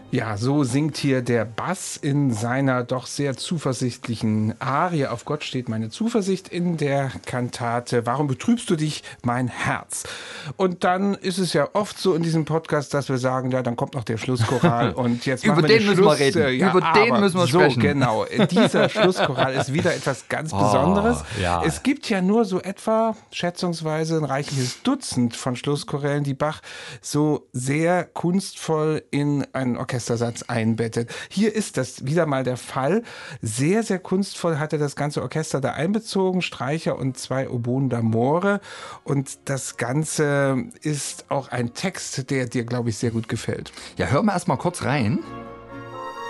Ja, so singt hier der Bass in seiner doch sehr zuversichtlichen Arie. Auf Gott steht meine Zuversicht in der Kantate. Warum betrübst du dich, mein Herz? Und dann ist es ja oft so in diesem Podcast, dass wir sagen, ja, dann kommt noch der Schlusschoral und jetzt Über machen wir den den müssen wir Schluss. reden. Ja, Über den aber müssen wir so, sprechen. genau. Dieser Schlusschoral ist wieder etwas ganz Besonderes. ja. Es gibt ja nur so etwa, schätzungsweise, ein reichliches Dutzend von Schlusschorälen, die Bach so sehr kunstvoll in einen Orchestersatz einbettet. Hier ist das wieder mal der Fall. Sehr, sehr kunstvoll hat er das ganze Orchester da einbezogen, Streicher und 2 Oboen d'Amore. Und das Ganze ist auch ein Text, der dir, glaube ich, sehr gut gefällt. Ja, hören wir erst mal kurz rein.